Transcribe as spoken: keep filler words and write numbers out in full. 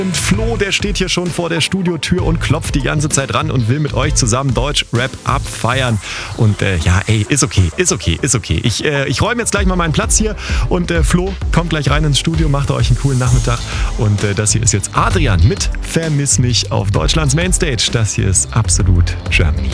Und Flo, der steht hier schon vor der Studiotür und klopft die ganze Zeit ran und will mit euch zusammen Deutsch-Rap abfeiern. Und äh, ja, ey, ist okay, ist okay, ist okay. Ich, äh, ich räume jetzt gleich mal meinen Platz hier und äh, Flo kommt gleich rein ins Studio, macht euch einen coolen Nachmittag. Und äh, das hier ist jetzt Adrian mit Vermiss mich auf Deutschlands Mainstage. Das hier ist Absolut Germany.